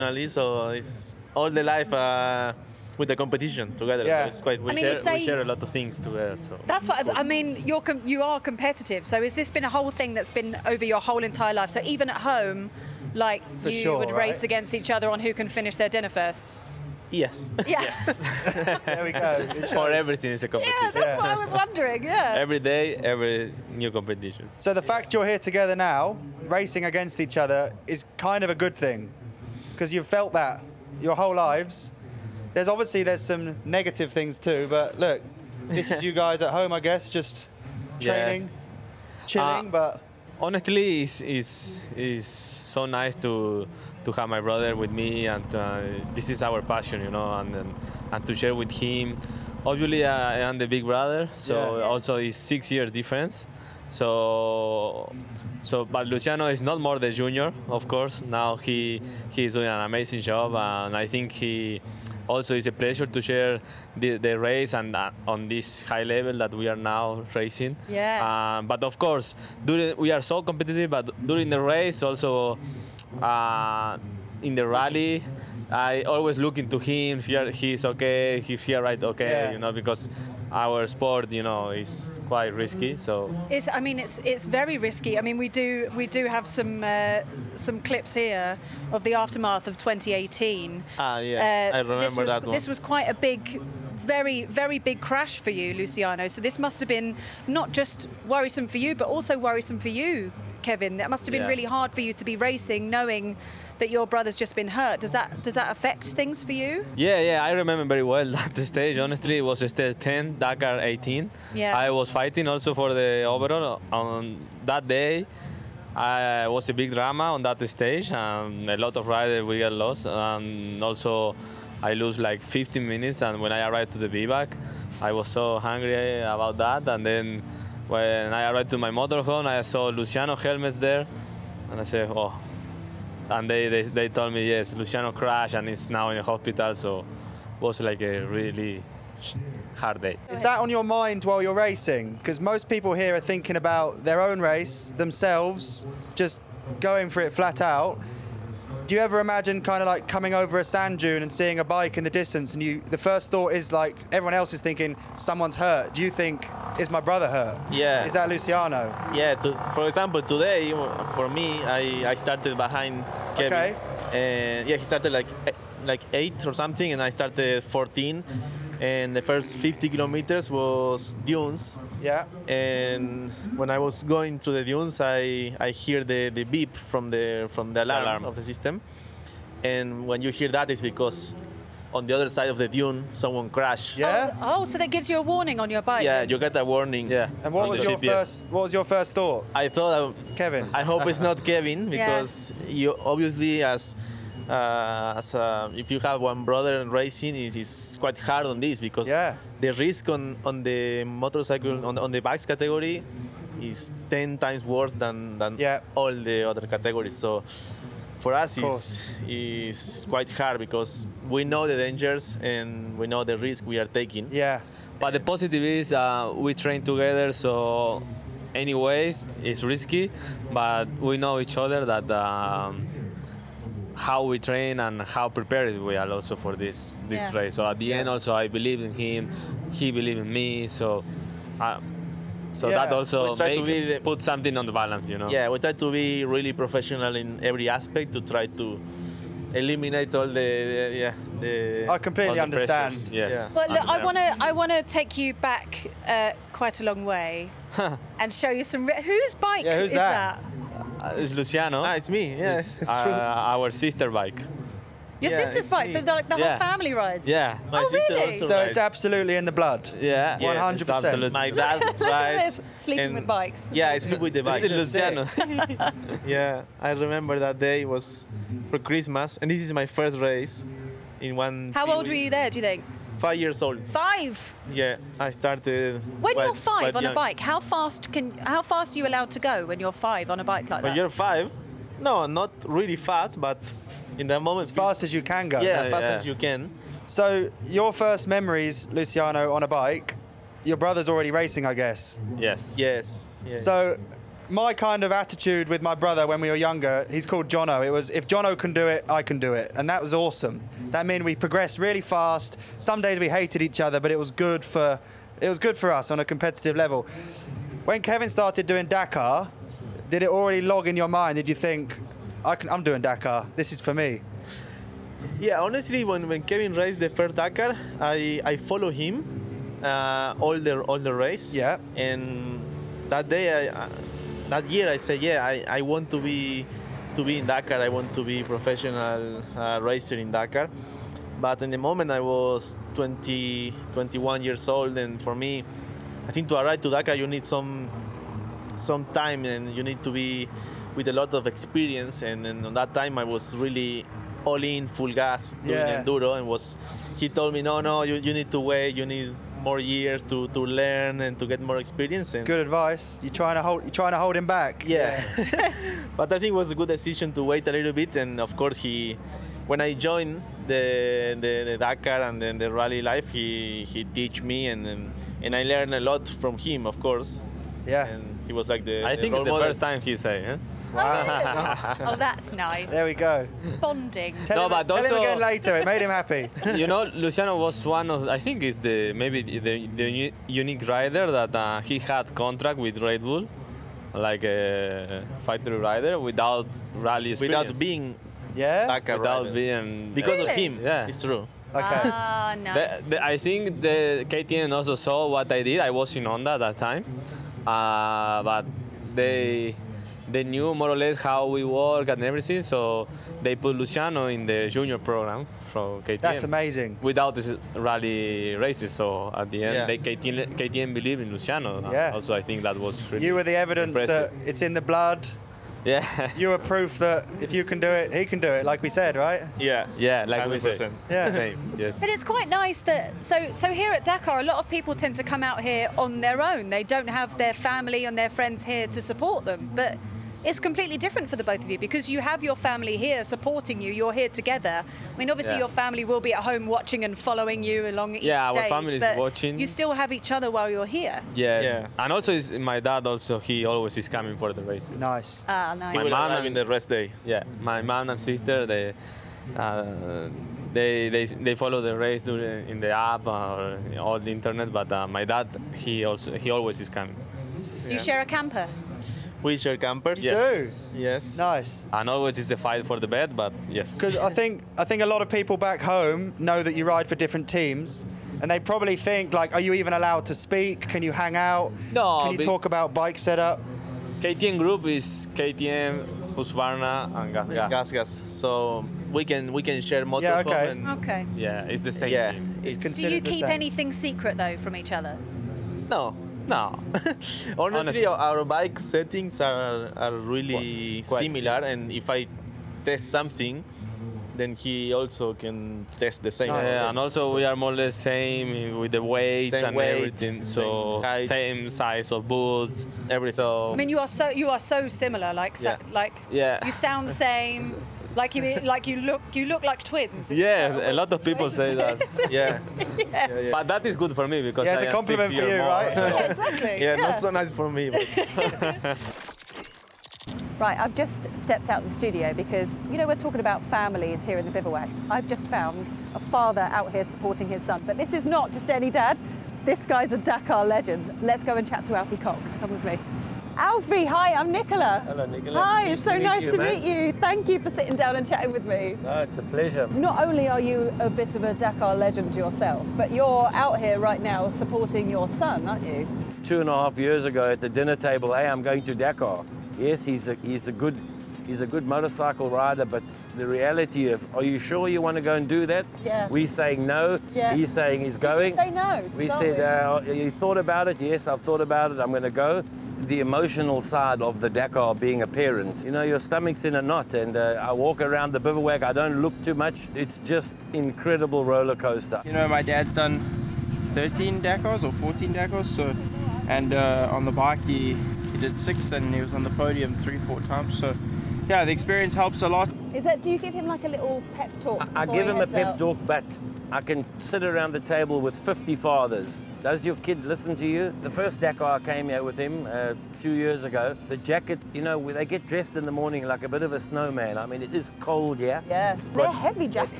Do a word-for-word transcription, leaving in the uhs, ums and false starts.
professionally, so it's all the life uh, with the competition together. Yeah. So it's quite. We, I mean, you share, say- we share a lot of things together. So That's what it's I mean. You're com- you are competitive. So has this been a whole thing that's been over your whole entire life? So even at home, like For you sure, would right? race against each other on who can finish their dinner first. Yes. Yes. There we go. It For shows. everything is a competition. Yeah, that's what I was wondering. Yeah. Every day, every new competition. So the fact you're here together now, racing against each other, is kind of a good thing, because you've felt that your whole lives. There's obviously there's some negative things too, but look, this is you guys at home, I guess, just training, Yes. chilling, Uh, but Honestly, it's, it's, it's so nice to to have my brother with me, and uh, this is our passion, you know, and and, and to share with him. Obviously, I am the big brother, so Yeah. also it's six years difference. So, so, but Luciano is not more the junior, of course. Now he he's doing an amazing job, and I think he. Also, it's a pleasure to share the, the race and uh, on this high level that we are now racing. Yeah. Uh, but of course, during, we are so competitive. But during the race, also uh, in the rally, I always look into him. If he are- he's okay, if he right, okay, Yeah. you know, because our sport, you know, is quite risky. So It's, I mean, it's it's very risky. I mean, we do we do have some uh, some clips here of the aftermath of twenty eighteen. ah, yeah, Uh, I remember this was, that one. This was quite a big, very very big crash for you, Luciano. So this must have been not just worrisome for you, but also worrisome for you, Kevin. That must have been Yeah. really hard for you to be racing, knowing that your brother's just been hurt. Does that does that affect things for you? Yeah, yeah, I remember very well that stage. Honestly, it was stage ten, Dakar eighteen. Yeah. I was fighting also for the overall on that day. I was a big drama on that stage, and a lot of riders we got lost, and also I lose like fifteen minutes. And when I arrived to the V-back, I was so hungry about that. And then when I arrived to my motorhome, I saw Luciano helmets there, and I said, oh. And they, they, they told me, yes, Luciano crashed and is now in the hospital, so it was like a really sh- hard day. is that on your mind while you're racing? Because most people here are thinking about their own race, themselves, just going for it flat out. Do you ever imagine kind of like coming over a sand dune and seeing a bike in the distance, and you the first thought is like everyone else is thinking someone's hurt? Do you think, is my brother hurt? Yeah. Is that Luciano? Yeah, to, for example, today, for me, I, I started behind Kevin. Okay. And yeah, he started like eh, like eight or something, and I started fourteen. And the first fifty kilometers was dunes. Yeah. And when I was going through the dunes, I, I hear the, the beep from the from the alarm, Alarm. of the system. And when you hear that, it's because on the other side of the dune, someone crashed. Yeah. Oh, so that gives you a warning on your bike. Yeah, you get a warning. Yeah. And what on was the your G P S. first? What was your first thought, I thought, uh, Kevin? I hope it's not Kevin, Yeah. because you obviously as uh, as uh, if you have one brother in racing, it is quite hard on this, because Yeah. the risk on, on the motorcycle on, on the bikes category is ten times worse than, than Yeah. all the other categories. So for us, course. it's, it's quite hard, because we know the dangers and we know the risk we are taking. Yeah. But the positive is uh, we train together, so anyways, it's risky, but we know each other that um, how we train and how prepared we are also for this this Yeah. race. So at the end, also I believe in him, he believed in me, so uh, so Yeah. that also We try to make- be the- put something on the balance, you know. Yeah, we try to be really professional in every aspect to try to eliminate all the, the yeah the. I completely all the understand. pressures, Yes. Well, look, I And, uh, want to I want to take you back uh, quite a long way and show you some. Re- whose bike Yeah, who's is that? uh, it's Luciano. Ah, it's me. Yeah, It's, it's uh, true. our sister bike. Your Yeah, sister's it's bike, me. so like the Yeah. whole family rides. Yeah. My Oh, sister really? also So rides. it's absolutely in the blood. Yeah. Yes, one hundred percent. absolutely. My dad rides. Sleeping and- with bikes. Yeah, I sleep with the bikes. This is Luciano. Yeah, I remember that day was for Christmas, and this is my first race in one. How old were Kiwi. you there? Do you think Five years old. five? Yeah, I started. When quite- you're five quite on a young. bike, how fast can how fast are you allowed to go when you're five on a bike like When that? you're five, no, not really fast, but in the moment, As fast as you can go. Yeah, Yeah, fast yeah. as you can. So your first memories, Luciano, on a bike. Your brother's already racing, I guess. Yes. Yes. Yeah. So my kind of attitude with my brother when we were younger, he's called Jono. It was, if Jono can do it, I can do it. And that was awesome. That meant we progressed really fast. Some days we hated each other, but it was good for, it was good for us on a competitive level. When Kevin started doing Dakar, did it already log in your mind? Did you think, I can, I'm doing Dakar, this is for me? Yeah, honestly, when, when Kevin raced the first Dakar, I, I follow him uh, all the all the race. Yeah. And that day, I, uh, that year, I said, yeah, I, I want to be to be in Dakar. I want to be professional uh, racer in Dakar. But in the moment, I was twenty, twenty-one years old, and for me, I think to arrive to Dakar, you need some some time, and you need to be with a lot of experience. And, and on that time, I was really all in, full gas, doing Yeah. enduro, and was he told me, no, no, you, you need to wait, you need more years to, to learn and to get more experience. And Good advice. You're trying to hold, you're trying to hold him back. yeah. But I think it was a good decision to wait a little bit, and of course he, when I joined the the, the Dakar and then the rally life, he he teach me, and, and and I learned a lot from him, of course. Yeah. And he was like the I the think role it's the model. first time he say, huh? Oh, that's nice. There we go. Bonding. Tell, No, him, but tell him also- again later. It made him happy. You know, Luciano was one of, I think is the maybe the, the uni- unique rider that uh, he had contract with Red Bull, like a factory rider without rally experience. Without being Yeah. Dakar without rider. being Because of Really? him. Yeah. It's true. Okay. Ah, nice. The, the, I think the K T M also saw what I did. I was in Honda at that time, uh, but they they knew more or less how we work and everything. So they put Luciano in the junior program from K T M. That's amazing. Without this rally races, so at the end, Yeah. they K T M, K T M believed in Luciano. Yeah. Also, I think that was really You were the evidence impressive. that it's in the blood. Yeah. You were proof that if you can do it, he can do it, like we said, right? Yeah. Yeah, like we one hundred said. percent. Yeah. Same. Yes. But it's quite nice that so so here at Dakar, a lot of people tend to come out here on their own. They don't have their family and their friends here to support them. But it's completely different for the both of you because you have your family here supporting you. You're here together. I mean, obviously Yeah. your family will be at home watching and following you along each Yeah, our stage. family is but watching. You still have each other while you're here. Yes. Yeah. And also, is my dad also he always is coming for the races. Nice. Ah, He nice. My will mom arrive and- in the rest day. Yeah, my mom and sister they uh, they, they they follow the race during, in the app or all the internet. But uh, my dad he also he always is coming. Do you share a camper? We share campers. You Yes. Yes. Nice. And always is a fight for the bed, but yes. Because I think I think a lot of people back home know that you ride for different teams, and they probably think like, are you even allowed to speak? Can you hang out? No, Can you be- talk about bike setup? K T M group is K T M, Husqvarna, and Gas Gas. Gas gas. So we can we can share motorhome. Yeah, okay. And Okay. Yeah, it's the same. yeah. team. It's Do considered you the keep same. anything secret though from each other? no. No. Honestly, Honestly. our bike settings are are really Quite similar, and if I test something, then he also can test the same. Nice. Yeah, and also we are more or less same with the weight Same and weight, everything. So same height. same size of boots. Everything. So I mean, you are so you are so similar. Like so, Yeah. like Yeah. you sound the same. Like you like you look you look like twins. It's yes, quite a lot of people say that. yeah. yeah. yeah, yeah. But that is good for me because Yeah, it's I a am compliment six for years you, more. right? Yeah, exactly. yeah, not so nice for me. But Right, I've just stepped out of the studio because, you know, we're talking about families here in the bivouac. I've just found a father out here supporting his son. But this is not just any dad. This guy's a Dakar legend. Let's go and chat to Alfie Cox. Come with me. Alfie, hi, I'm Nicola. Hello, Nicola. Hi, Nice it's so to meet nice you, to man. meet you. Thank you for sitting down and chatting with me. Oh, it's a pleasure. Not only are you a bit of a Dakar legend yourself, but you're out here right now supporting your son, aren't you? Two and a half years ago at the dinner table, hey, I'm going to Dakar. Yes, he's a, he's a good he's a good motorcycle rider, but the reality of, are you sure you want to go and do that? Yeah. We're saying no. Yeah. He's saying he's Did going. you say no? to We start said, with? uh, you thought about it? Yes, I've thought about it. I'm going to go. The emotional side of the Dakar being a parent. You know, your stomach's in a knot, and uh, I walk around the bivouac. I don't look too much. It's just incredible roller coaster. You know, my dad's done thirteen Dakars or fourteen Dakars, so, and uh, on the bike he, he did six, and he was on the podium three, four times. So, yeah, the experience helps a lot. Is that, do you give him like a little pep talk? I before give he him a heads pep out? talk, but I can sit around the table with fifty fathers. Does your kid listen to you? The first Dakar I came here with him uh, two years ago. The jacket, you know, they get dressed in the morning like a bit of a snowman. I mean, it is cold, yeah? Yeah, they're heavy jackets.